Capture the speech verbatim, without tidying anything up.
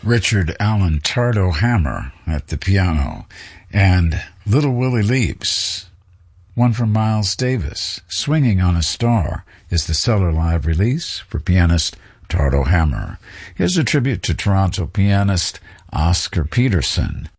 Richard Allen Tardo Hammer at the piano, and Little Willie Leaps. One from Miles Davis, Swinging on a Star, is the Cellar Live release for pianist Tardo Hammer. Here's a tribute to Toronto pianist Oscar Peterson